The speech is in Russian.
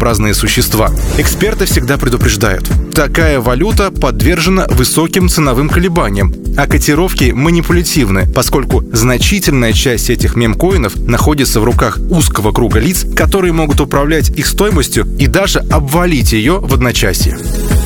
рептилообразные существа. Эксперты всегда предупреждают: такая валюта подвержена высоким ценовым колебаниям, а котировки манипулятивны, поскольку значительная часть этих мемкоинов находится в руках узкого круга лиц, которые могут управлять их стоимостью и даже обвалить ее в одночасье.